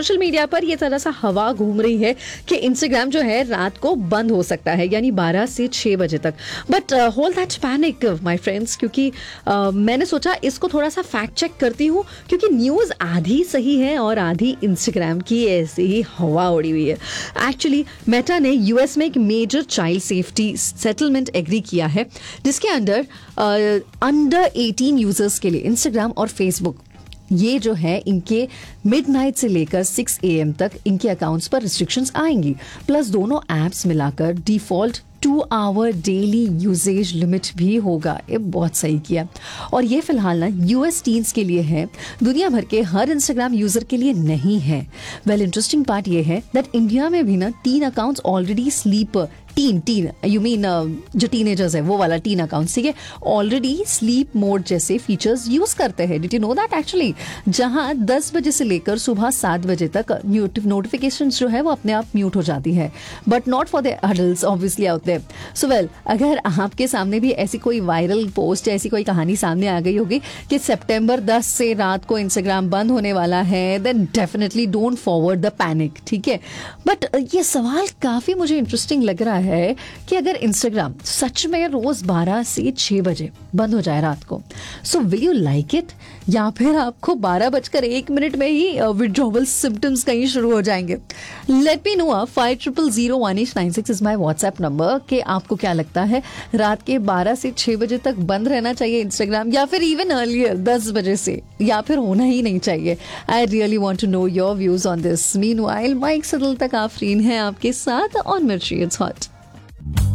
Social media पर ये तरह सा हवा घूम रही है कि इंस्टाग्राम जो है रात को बंद हो सकता है, यानी 12 से 6 बजे तक. But hold that panic my friends, क्योंकि मैंने सोचा इसको थोड़ा सा फैक्ट चेक करती हूँ, क्योंकि न्यूज़ आधी सही है और आधी इंस्टाग्राम की ऐसी ही हवा उड़ी हुई है. एक्चुअली मेटा ने यूएस में एक major child safety settlement agree किया है, जिसके अंडर अंडर 18 यूजर्स के लिए इंस्टाग्राम और फेसबुक, ये जो है इनके मिडनाइट से लेकर 6 AM तक इनके अकाउंट्स पर रिस्ट्रिक्शंस आएंगी. प्लस दोनों एप्स मिलाकर default 2 our daily usage limit भी होगा. ये बहुत सही किया. और ये फिलहाल ना यूएस टीन्स के लिए है, दुनिया भर के हर इंस्टाग्राम यूजर के लिए नहीं है. वेल, इंटरेस्टिंग पार्ट ये है दैट इंडिया में भी ना tin accounts already sleep tin you mean जो टीनेजर्स है वो वाला टीन अकाउंट्स, ठीक है, ऑलरेडी स्लीप मोड जैसे फीचर्स यूज करते हैं. Did you know that? Actually जहां 10 बजे से लेकर सुबह 7 बजे तक नोटिफिकेशंस जो है वो अपने आप म्यूट हो जाती है, but not for the adults obviously out there. So well, अगर आपके सामने भी ऐसी कोई वायरल पोस्ट या ऐसी कोई कहानी सामने आ गई होगी कि सितंबर 10 से रात को इंस्टाग्राम बंद होने वाला है, then definitely don't forward the panic, ठीक है. बट ये सवाल काफी मुझे इंटरेस्टिंग लग रहा है कि अगर इंस्टाग्राम सच में रोज 12 से 6 बजे बंद हो जाए रात को, so will you like it, या फिर आपको 12:01 में ही विड्रॉवल सिम्टम्स कहीं शुरू हो जाएंगे? Let me know. 50001896 is my WhatsApp number कि आपको क्या लगता है, रात के 12 से 6 बजे तक बंद रहना चाहिए इंस्टाग्राम, या फिर इवन अर्लियर 10 बजे से, या फिर होना ही नहीं चाहिए? I really want to know your views on this. Meanwhile mic सदल तक आफरीन है आपके साथ ऑन मिर्ची इट्स हॉट.